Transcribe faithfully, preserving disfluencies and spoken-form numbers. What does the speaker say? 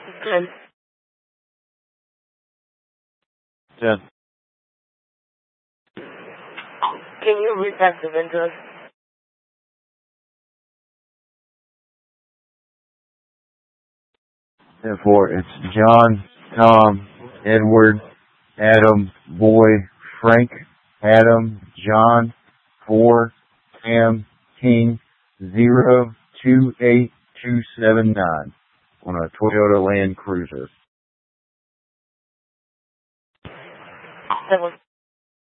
Ten. Ten. Can you read back the VIN to us? ten four. It's John, Tom, Edward, Adam, Boy, Frank, Adam, John, four, Sam, King, zero, two eight two seven nine on a Toyota Land Cruiser. Seven.